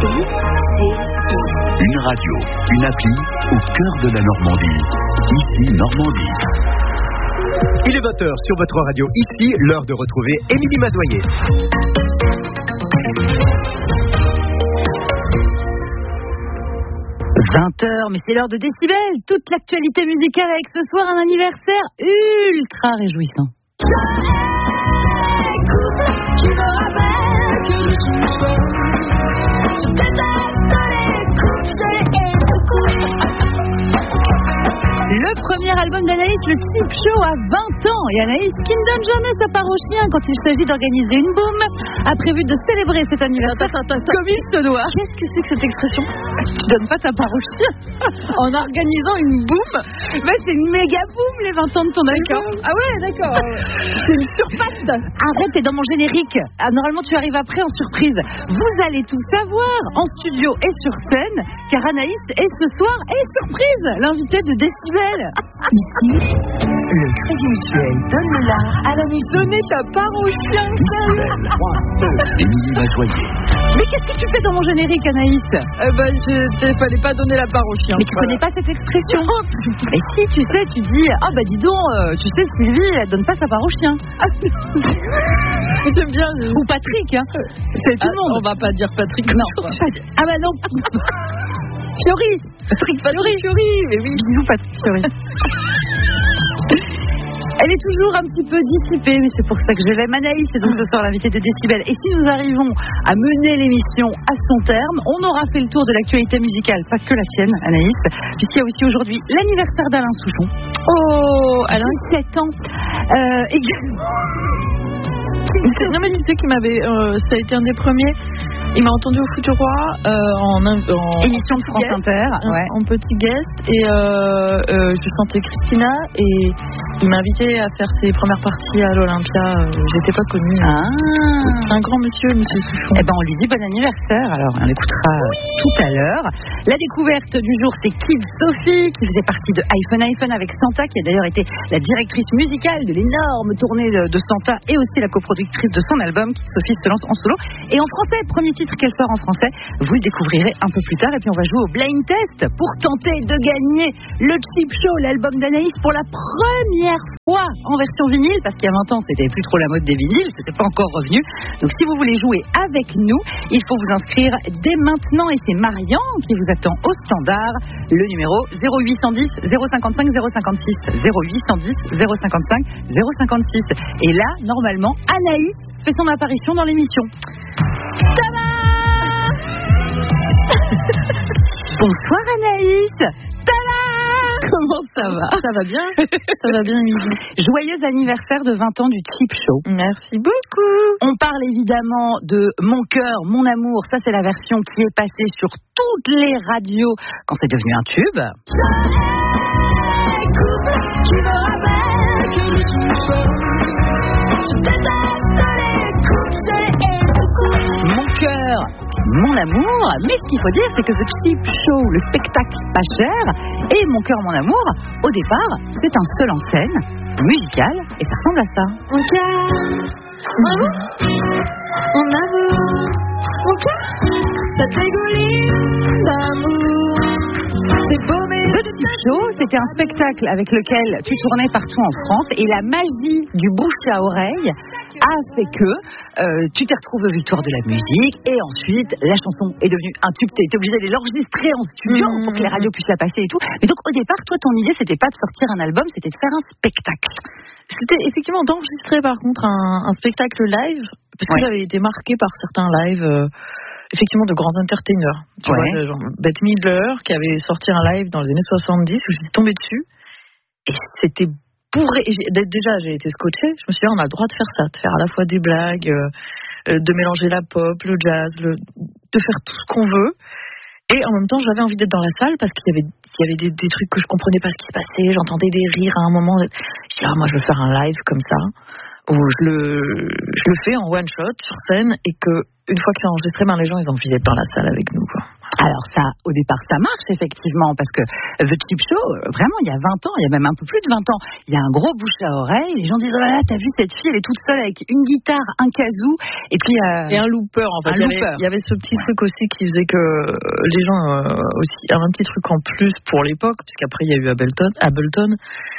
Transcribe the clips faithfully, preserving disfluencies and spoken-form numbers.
Une radio, une appli au cœur de la Normandie. Ici Normandie. Il est vingt heures sur votre radio. Ici, l'heure de retrouver Émilie Mazoyer. vingt heures, mais c'est l'heure de Décibel. Toute l'actualité musicale avec ce soir un anniversaire ultra réjouissant. Tu me rappelles que je suis folle. Je déteste les coups, je les coups. Le premier album d'Anaïs, le Cheap Show, a vingt ans. Et Anaïs, qui ne donne jamais sa part au chien quand il s'agit d'organiser une boum, a prévu de célébrer cet anniversaire comme il se doit. Qu'est-ce que c'est que cette expression? Tu donnes pas ta part au chien en organisant une boum? Bah, c'est une méga boum, les vingt ans de ton album. Ah ouais, d'accord. C'est une surpasse. Arrête, t'es dans mon générique. Ah, normalement, tu arrives après en surprise. Vous allez tout savoir en studio et sur scène, car Anaïs est ce soir et surprise, l'invité de Décibel. Ici, le Crédit Mutuel donne le lard à la musique. Donnez ta part au chien. Émilie Mazoyer. Mais qu'est-ce que tu fais dans mon générique, Anaïs? Euh, bah, il fallait pas donner la part au chien. Mais tu voilà. Connais pas cette expression? Et si, tu sais, tu dis, ah oh, bah dis donc, euh, tu sais, Sylvie, elle donne pas sa part au chien. J'aime bien. Ou Patrick, hein. C'est tout ah, le monde. On va pas dire Patrick. Non. Ah bah non. Fiori. Patrick Fiori. Fiori. Mais oui, bisous Patrick Fiori. Elle est toujours un petit peu dissipée, mais c'est pour ça que je l'aime. Anaïs, c'est donc ce soir l'invité de Décibel. Et si nous arrivons à mener l'émission à son terme, on aura fait le tour de l'actualité musicale, pas que la tienne, Anaïs, puisqu'il y a aussi aujourd'hui l'anniversaire d'Alain Souchon. Oh, Alain, sept ans. Euh, également. Non mais tu sais qu'il m'avait, euh, ça a été un des premiers. Il m'a entendu au Futurois euh, en, en émission de France guest, Inter, ouais. en petit guest, et euh, euh, je chantais Christina et il m'a invité à faire ses premières parties à l'Olympia. Euh, j'étais pas connue. Ah. C'est un grand monsieur, monsieur Souchon. Eh ben on lui dit bon anniversaire. Alors on l'écoutera oui. tout à l'heure. La découverte du jour, c'est Kid Sophie qui faisait partie de iPhone iPhone avec Santa, qui a d'ailleurs été la directrice musicale de l'énorme tournée de, de Santa et aussi la coproductrice de son album. Kid Sophie se lance en solo et en français, premier titre qu'elle sort en français, vous le découvrirez un peu plus tard. Et puis on va jouer au blind test pour tenter de gagner le Cheap Show, l'album d'Anaïs, pour la première fois en version vinyle, parce qu'il y a vingt ans c'était plus trop la mode des vinyles, c'était pas encore revenu. Donc si vous voulez jouer avec nous, il faut vous inscrire dès maintenant, et c'est Marian qui vous attend au standard. Le numéro zéro huit cent dix zéro cinquante-cinq zéro cinquante-six, zéro huit cent dix zéro cinquante-cinq zéro cinquante-six. Et là, normalement, Anaïs fait son apparition dans l'émission. Tada! Bonsoir Anaïs. Tada! Comment ça va? Ça va bien. Ça va bien, Émilie. Joyeux anniversaire de vingt ans du Cheap Show. Merci beaucoup. On parle évidemment de Mon cœur, mon amour. Ça, c'est la version qui est passée sur toutes les radios quand c'est devenu un tube. Tu me rappelles que le Cheap Show. Mon cœur, mon amour. Mais ce qu'il faut dire, c'est que The Cheap Show, le spectacle pas cher, et Mon cœur, mon amour, au départ, c'est un seul en scène, musical, et ça ressemble à ça. Mon cœur, mon amour, mon amour, mon cœur, ça dégouline d'amour. C'est beau, mais The Cheap Show, c'était un spectacle avec lequel tu tournais partout en France, et la magie du bouche à oreille a fait que euh, tu t'es retrouvé aux victoires de la musique, et ensuite la chanson est devenue un tube. Tu étais obligé d'aller l'enregistrer en studio mmh. pour que les radios puissent la passer et tout. Mais donc au départ, toi, ton idée, c'était pas de sortir un album, c'était de faire un spectacle. C'était effectivement d'enregistrer par contre un, un spectacle live, parce que ouais. j'avais été marquée par certains lives. Euh, Effectivement, de grands entertainers. Tu ouais. vois, genre Bette Midler, qui avait sorti un live dans les années soixante-dix, où j'étais tombée dessus. Et c'était bourré. Et j'ai, déjà, j'ai été scotchée. Je me suis dit, on a le droit de faire ça, de faire à la fois des blagues, euh, de mélanger la pop, le jazz, le, de faire tout ce qu'on veut. Et en même temps, j'avais envie d'être dans la salle parce qu'il y avait, il y avait des, des trucs que je comprenais pas ce qui se passait. J'entendais des rires à un moment. Je dis, ah, moi, je veux faire un live comme ça, où je le, je le fais en one shot sur scène, et que une fois que c'est enregistré, ben les gens ils ont envie d'être dans la salle avec nous, quoi. Alors ça, au départ, ça marche effectivement, parce que The Cheap Show, vraiment, il y a vingt ans, il y a même un peu plus de vingt ans, il y a un gros bouche à oreille, les gens disent, oh là là, t'as vu cette fille, elle est toute seule avec une guitare, un kazoo, et puis... Euh, et un looper, en fait. Un il, y looper. avait, il y avait ce petit truc aussi qui faisait que les gens euh, aussi, un petit truc en plus pour l'époque, puisqu'après il y a eu Ableton, Ableton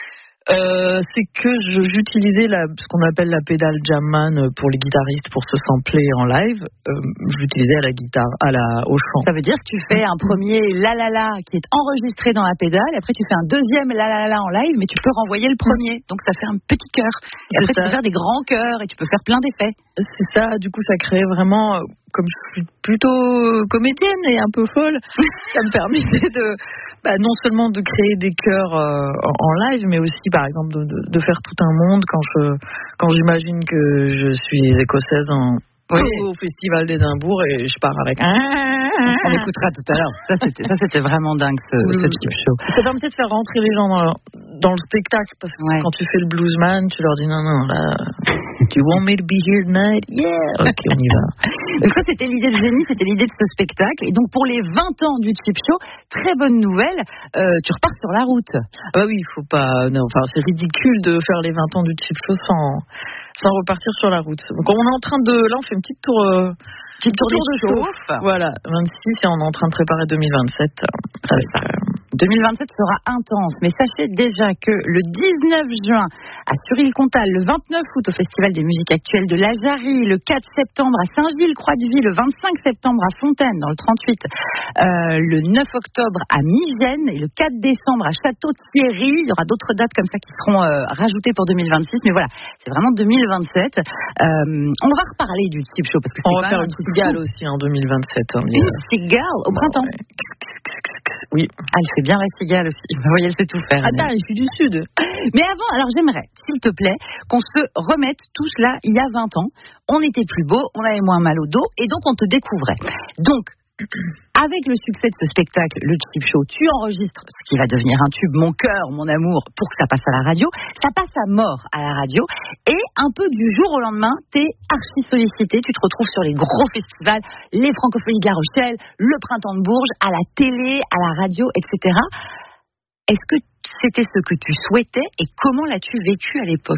Euh, c'est que je, j'utilisais la, ce qu'on appelle la pédale Jamman pour les guitaristes pour se sampler en live. Euh, je l'utilisais à la guitare, à la, au chant. Ça veut dire que tu fais un premier la la la qui est enregistré dans la pédale, et après tu fais un deuxième la la la en live, mais tu peux renvoyer le premier. Donc ça fait un petit cœur. Et après tu peux faire des grands cœurs et tu peux faire plein d'effets. C'est ça, du coup ça crée vraiment, comme je suis plutôt comédienne et un peu folle, ça me permettait de, bah, non seulement de créer des chœurs euh, en live, mais aussi par exemple de, de, de faire tout un monde quand je quand j'imagine que je suis écossaise en, oui. au Festival d'Édimbourg et je pars avec. On écoutera tout à l'heure. Ça c'était, ça, c'était vraiment dingue ce, ce Cheap Show. Ça permettait de faire rentrer les gens dans le, dans le spectacle, parce que ouais. quand tu fais le bluesman, tu leur dis non non là, you want me to be here tonight? Yeah. Ok, on y va. Donc ça c'était l'idée de génie, c'était l'idée de ce spectacle. Et donc pour les vingt ans du Cheap Show, très bonne nouvelle, euh, tu repars sur la route. Ah bah oui, il faut pas. Non, enfin c'est ridicule de faire les vingt ans du Cheap Show sans sans repartir sur la route. Donc on est en train de, là on fait une petite tour. Euh, Petite tour de chauffe. Voilà, vingt-six et on est en train de préparer deux mille vingt-sept. C'est ça. deux mille vingt-sept sera intense, mais sachez déjà que le dix-neuf juin à Suril-Comtal, le vingt-neuf août au Festival des musiques actuelles de la Jarry, le quatre septembre à Saint-Gilles-Croix-de-Vie, le vingt-cinq septembre à Fontaine dans le trente-huit, euh, le neuf octobre à Migène et le quatre décembre à Château-Thierry. Il y aura d'autres dates comme ça qui seront euh, rajoutées pour deux mille vingt-six, mais voilà, c'est vraiment deux mille vingt-sept. Euh, on va reparler du Cheap Show parce que c'est on va faire une cigale aussi en deux mille vingt-sept. Hein, une cigale au printemps. Ouais. Oui. Ah, elle fait bien la cigale aussi. Vous voyez, elle sait tout faire. Attends, je suis du Sud. Mais avant, alors j'aimerais, s'il te plaît, qu'on se remette tous là, il y a vingt ans. On était plus beau, on avait moins mal au dos, et donc on te découvrait. Donc, avec le succès de ce spectacle, le Cheap Show, tu enregistres ce qui va devenir un tube, Mon cœur, mon amour, pour que ça passe à la radio. Ça passe à mort à la radio. Et un peu du jour au lendemain, t'es archi sollicité. Tu te retrouves sur les gros festivals, les Francophonies de La Rochelle, le Printemps de Bourges, à la télé, à la radio, et cetera. Est-ce que c'était ce que tu souhaitais et comment l'as-tu vécu à l'époque ?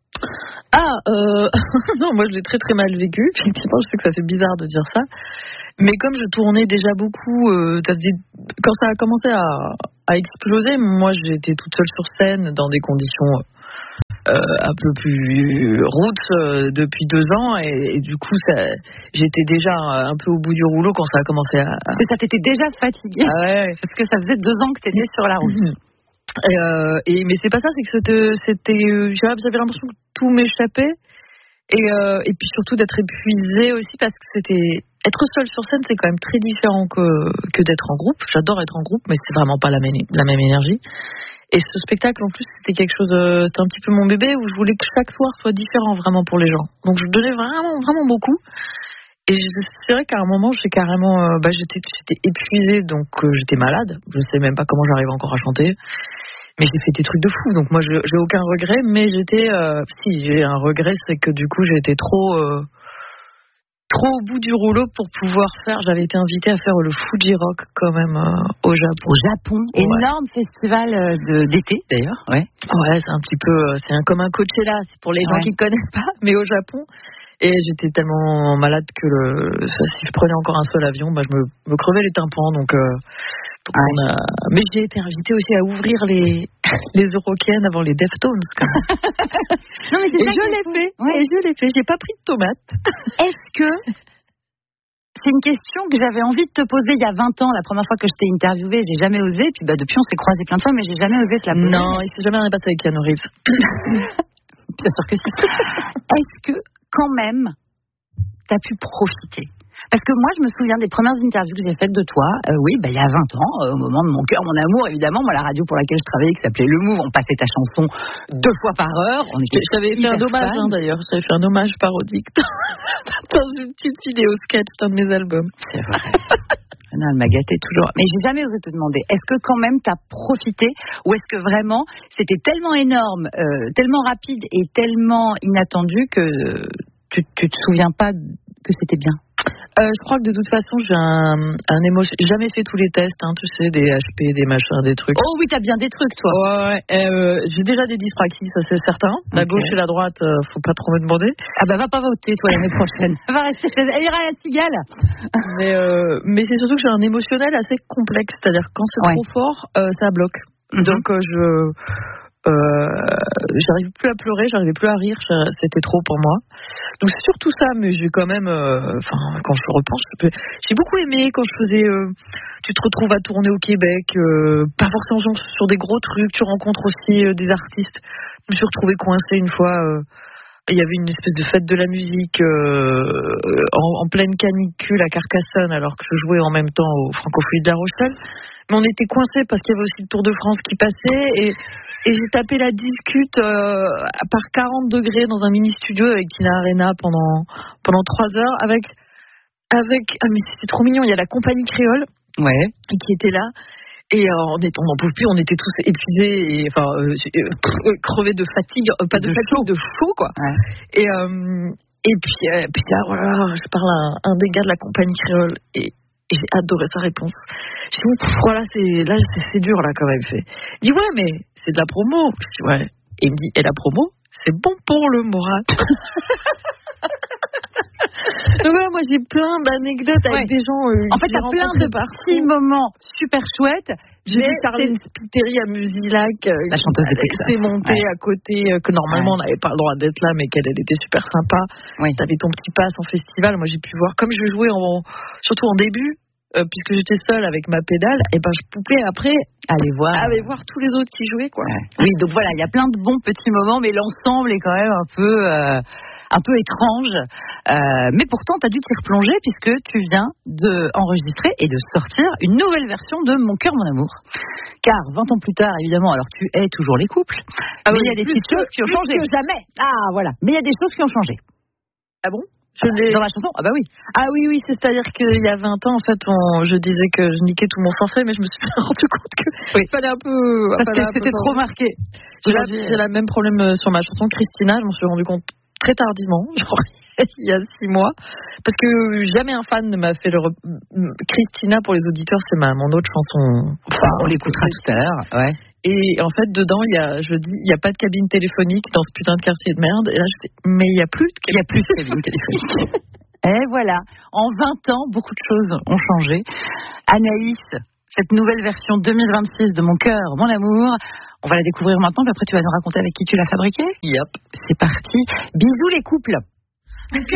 Ah, euh... non, moi je l'ai très très mal vécu. Effectivement, je sais que ça fait bizarre de dire ça. Mais comme je tournais déjà beaucoup, euh, ça faisait... quand ça a commencé à, à exploser, moi j'étais toute seule sur scène dans des conditions euh, un peu plus roots euh, depuis deux ans. Et, et du coup, ça... j'étais déjà un peu au bout du rouleau quand ça a commencé à... Parce que ça t'était déjà fatigué. Ah ouais. Parce que ça faisait deux ans que t'étais sur la route. Et, euh, et, mais c'est pas ça, c'est que c'était, c'était j'avais l'impression que tout m'échappait et, euh, et puis surtout d'être épuisée aussi parce que c'était être seule sur scène, c'est quand même très différent que, que d'être en groupe. J'adore être en groupe, mais c'est vraiment pas la même, la même énergie. Et ce spectacle en plus c'était quelque chose, c'était un petit peu mon bébé où je voulais que chaque soir soit différent vraiment pour les gens. Donc je donnais vraiment vraiment beaucoup. Et c'est vrai qu'à un moment, j'ai carrément, euh, bah, j'étais, j'étais épuisée, donc euh, j'étais malade. Je sais même pas comment j'arrive encore à chanter, mais j'ai fait des trucs de fou. Donc moi, je, j'ai aucun regret, mais j'étais, euh, si j'ai un regret, c'est que du coup, j'ai été trop, euh, trop au bout du rouleau pour pouvoir faire. J'avais été invitée à faire le Fuji Rock quand même euh, au Japon. Au Japon, ouais. Énorme festival de, d'été d'ailleurs. Ouais. Ouais, c'est un petit peu, c'est un, comme un Coachella, c'est pour les gens ouais. qui connaissent pas, mais au Japon. Et j'étais tellement malade que le, si je prenais encore un seul avion, bah, je me, me crevais les tympans. Donc, euh, donc ouais. on a... Mais j'ai été invitée aussi à ouvrir les, les Eurocaines avant les Deftones. Quand même. Non, mais c'est et je l'ai fait. Ouais. Et je l'ai fait. J'ai pas pris de tomates. Est-ce que c'est une question que j'avais envie de te poser il y a vingt ans, la première fois que je t'ai interviewée, j'ai jamais osé. Puis bah, depuis, on s'est croisés plein de fois, mais j'ai jamais osé te la poser. Non, il s'est jamais rien passé avec Keanu Reeves. Bien sûr que si. Est-ce que quand même, t'as pu profiter? Parce que moi, je me souviens des premières interviews que j'ai faites de toi, euh, oui, bah, il y a vingt ans, euh, au moment de Mon cœur, mon amour, évidemment, moi, la radio pour laquelle je travaillais, qui s'appelait Le Move, on passait ta chanson deux fois par heure. On était je t'avais fait un hommage, hein, d'ailleurs, je t'avais fait un hommage parodique dans une petite vidéo sketch d'un de mes albums. C'est vrai. Non, elle m'a gâtée toujours. Mais j'ai jamais osé te demander, est-ce que quand même t'as profité ou est-ce que vraiment c'était tellement énorme, euh, tellement rapide et tellement inattendu que tu, tu te souviens pas que c'était bien? Euh, je crois que de toute façon, j'ai un, un émotion. J'ai jamais fait tous les tests, hein, tu sais, des H P, des machins, des trucs. Oh oui, t'as bien des trucs, toi. Ouais, ouais. Euh, j'ai déjà des dyspraxies, ça c'est certain. La Okay. gauche et la droite, euh, faut pas trop me demander. Ah bah va pas voter, toi, l'année prochaine. Va rester chez elle. Elle ira à la cigale. Mais, euh, mais c'est surtout que j'ai un émotionnel assez complexe, c'est-à-dire que quand c'est Ouais. trop fort, euh, ça bloque. Mm-hmm. Donc euh, je, euh, j'arrivais plus à pleurer, j'arrivais plus à rire, c'était trop pour moi. Donc c'est surtout ça, mais j'ai quand même, enfin euh, quand je repense, j'ai beaucoup aimé quand je faisais, euh, tu te retrouves à tourner au Québec, euh, pas forcément sur des gros trucs, tu rencontres aussi euh, des artistes. Je me suis retrouvée coincée une fois. Euh, Il y avait une espèce de fête de la musique euh, en, en pleine canicule à Carcassonne, alors que je jouais en même temps au Francophonie de La Rochelle. Mais on était coincés parce qu'il y avait aussi le Tour de France qui passait et, et j'ai tapé la discute euh, par quarante degrés dans un mini studio avec Tina Arena pendant pendant trois heures avec avec ah mais c'était trop mignon. Il y a la compagnie créole, ouais, qui était là. Et euh, on est, on n'en pouvait plus, on était tous épuisés et enfin euh, euh, crevés de fatigue, euh, pas de, de fatigue, chaud. de chaud quoi. Ouais. Et euh, et puis euh, puis là voilà, je parle à un des gars de la compagnie créole et, et j'ai adoré sa réponse. Je dis voilà c'est là c'est, c'est dur là quand même. Fait. Il dit ouais mais c'est de la promo. Je dis ouais. Et il me dit et la promo c'est bon pour le moral. Donc ouais, moi j'ai plein d'anecdotes avec ouais. des gens. Euh, en fait, t'as plein de petits moments super chouettes. J'ai vu Caroline Spiteri à Musilac, euh, la chanteuse de Texas. S'est montée ouais. à côté, euh, que normalement ouais. on n'avait pas le droit d'être là, mais qu'elle elle était super sympa. Oui. T'avais ton petit pass en festival. Moi j'ai pu voir, comme je jouais en, surtout en début, euh, puisque j'étais seule avec ma pédale, et ben je pouvais après aller voir, aller voir tous les autres qui jouaient quoi. Ouais. Oui, donc voilà, il y a plein de bons petits moments, mais l'ensemble est quand même un peu. Euh... un peu étrange, euh, mais pourtant tu as dû t'y replonger puisque tu viens d'enregistrer et de sortir une nouvelle version de Mon cœur, mon amour. Car vingt ans plus tard, évidemment, alors tu es toujours les couples, ah mais il oui, y a des petites que, choses qui ont changé. Que jamais. Ah voilà, mais il y a des choses qui ont changé. Ah bon? Je l'ai... Dans la chanson? Ah bah oui. Ah oui, oui, c'est-à-dire qu'il y a vingt ans, en fait, on... je disais que je niquais tout mon forfait, mais je me suis rendu compte que oui. il fallait un peu... Ça, fallait c'était, un peu c'était trop marqué. J'ai la, j'ai la même problème sur ma chanson Christina, je m'en suis rendu compte très tardivement, genre il y a six mois, parce que jamais un fan ne m'a fait le... Rep... Christina, pour les auditeurs, c'est ma, mon autre chanson. Enfin, on l'écoutera tout à l'heure, ouais. Et en fait, dedans, il y a, je dis, il n'y a pas de cabine téléphonique dans ce putain de quartier de merde. Et là, je dis, mais il n'y a plus de cabine, il y a plus de cabine téléphonique. Et voilà, en vingt ans, beaucoup de choses ont changé. Anaïs, cette nouvelle version deux mille vingt-six de Mon cœur, mon amour, on va la découvrir maintenant, puis après tu vas nous raconter avec qui tu l'as fabriquée. Yep. C'est parti. Bisous les couples.